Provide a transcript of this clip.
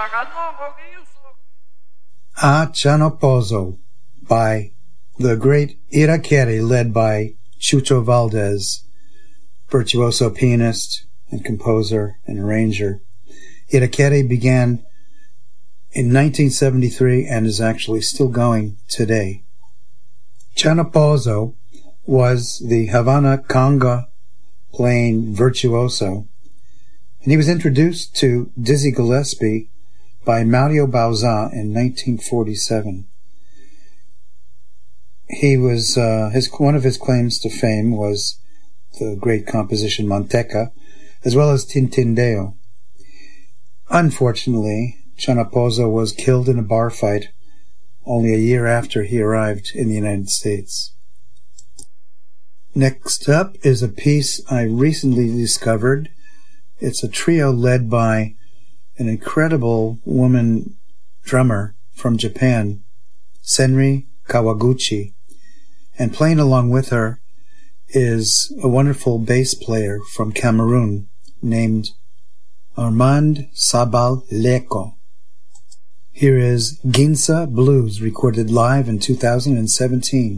A Chanopozo by the great Irakere, led by Chucho Valdez, virtuoso pianist and composer and arranger. Irakere began in 1973 and is actually still going today. Chanopozo was the Havana conga playing virtuoso, and he was introduced to Dizzy Gillespie by Mario Bauza in 1947. He was one of his claims to fame was the great composition Manteca, as well as Tintindeo. Unfortunately, Chanopozo was killed in a bar fight only a year after he arrived in the United States. Next up is a piece I recently discovered. It's a trio led by an incredible woman drummer from Japan, Senri Kawaguchi, and playing along with her is a wonderful bass player from Cameroon named Armand Sabal Leko. Here is Ginsa Blues, recorded live in 2017.